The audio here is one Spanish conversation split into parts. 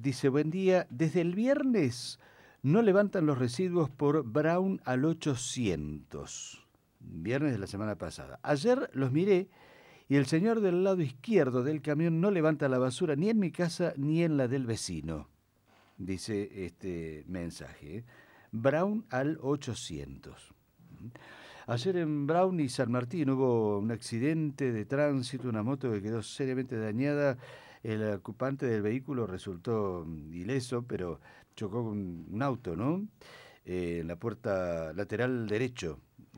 dice, buen día, desde el viernes no levantan los residuos por Brown al 800. Viernes de la semana pasada. Ayer los miré y el señor del lado izquierdo del camión no levanta la basura ni en mi casa ni en la del vecino. Dice este mensaje. Brown al 800. Ayer en Brown y San Martín hubo un accidente de tránsito, una moto que quedó seriamente dañada. El ocupante del vehículo resultó ileso, pero chocó con un auto, ¿no? En la puerta lateral derecho.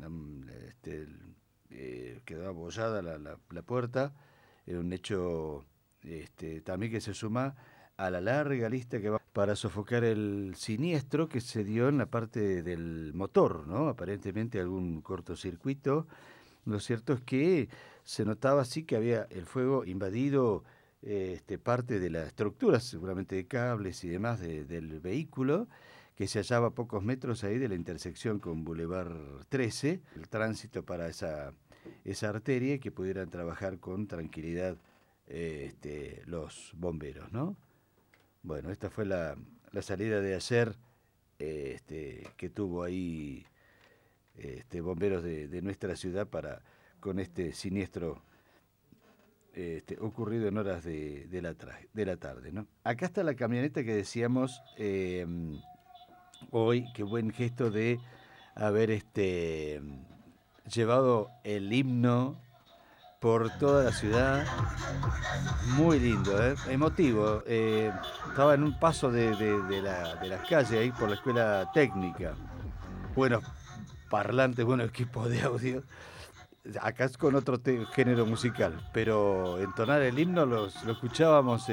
Quedó abollada la puerta. Un hecho también que se suma a la larga lista que va para sofocar el siniestro que se dio en la parte del motor, ¿no? Aparentemente algún cortocircuito. Lo cierto es que se notaba así que había el fuego invadido parte de la estructura, seguramente de cables y demás del vehículo, que se hallaba a pocos metros ahí de la intersección con Boulevard 13, el tránsito para esa arteria, y que pudieran trabajar con tranquilidad los bomberos, ¿no? Bueno, esta fue la salida de ayer que tuvo ahí bomberos de nuestra ciudad con este siniestro ocurrido en horas de la tarde, ¿no? Acá está la camioneta que decíamos hoy, qué buen gesto de haber llevado el himno por toda la ciudad. Muy lindo, emotivo. Estaba en un paso de las calles ahí por la escuela técnica. Buenos parlantes, buenos equipos de audio. Acá es con otro género musical, pero entonar el himno lo escuchábamos,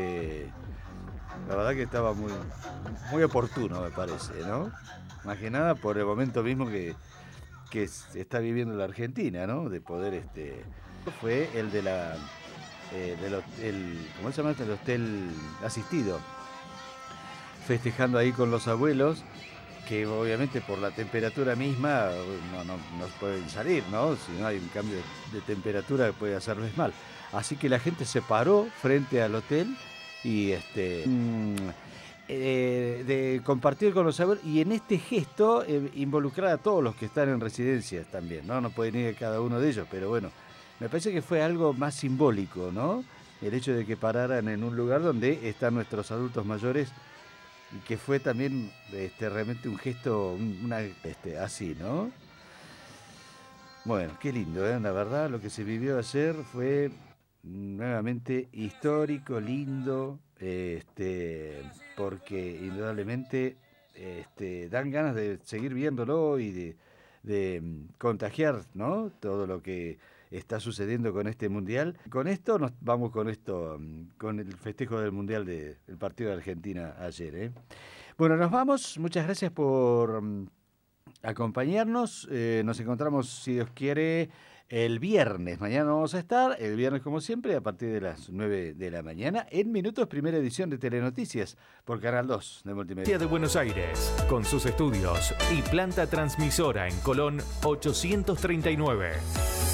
la verdad que estaba muy, muy oportuno, me parece, ¿no? Más que nada por el momento mismo que está viviendo la Argentina, ¿no? De poder, fue el de ¿cómo se llama? El hotel asistido, festejando ahí con los abuelos, que obviamente por la temperatura misma no pueden salir, ¿no? Si no hay un cambio de temperatura puede hacerles mal. Así que la gente se paró frente al hotel y de compartir con los abuelos, y en este gesto involucrar a todos los que están en residencias también, ¿no? No pueden ir cada uno de ellos, pero bueno, me parece que fue algo más simbólico, ¿no? El hecho de que pararan en un lugar donde están nuestros adultos mayores, y que fue también realmente un gesto, así, ¿no? Bueno, qué lindo, ¿eh? La verdad, lo que se vivió ayer fue nuevamente histórico, lindo, porque indudablemente dan ganas de seguir viéndolo y de contagiar, ¿no? Todo lo que está sucediendo con este mundial. Con esto nos vamos con el festejo del mundial del partido de Argentina ayer, ¿eh? Bueno, nos vamos. Muchas gracias por acompañarnos. Nos encontramos, si Dios quiere, el viernes. Mañana vamos a estar, el viernes como siempre, a partir de las 9 de la mañana, en Minutos, primera edición de Telenoticias, por Canal 2 de Multimedia. De Buenos Aires, con sus estudios y planta transmisora en Colón 839.